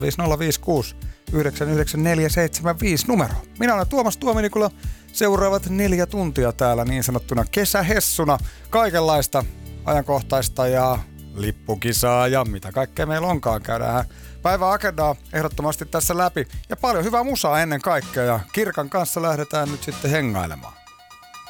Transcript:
5056 99475 numero. Minä olen Tuomas Tuominikula. Seuraavat 4 tuntia täällä niin sanottuna kesähessuna. Kaikenlaista ajankohtaista ja lippukisaa ja mitä kaikkea meillä onkaan. Käydään päiväagendaa ehdottomasti tässä läpi. Ja paljon hyvää musaa ennen kaikkea. Ja Kirkan kanssa lähdetään nyt sitten hengailemaan.